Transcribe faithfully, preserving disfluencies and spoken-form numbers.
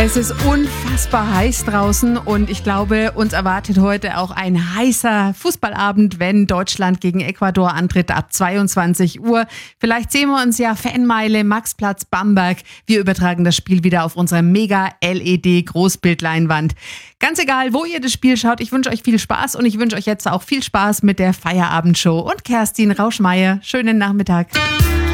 Es ist unfassbar heiß draußen und ich glaube, uns erwartet heute auch ein heißer Fußballabend, wenn Deutschland gegen Ecuador antritt ab zweiundzwanzig Uhr. Vielleicht sehen wir uns ja Fanmeile, Maxplatz, Bamberg. Wir übertragen das Spiel wieder auf unserer Mega-L E D-Großbildleinwand. Ganz egal, wo ihr das Spiel schaut, ich wünsche euch viel Spaß und ich wünsche euch jetzt auch viel Spaß mit der Feierabendshow. Und Kerstin Rauschmeier, schönen Nachmittag.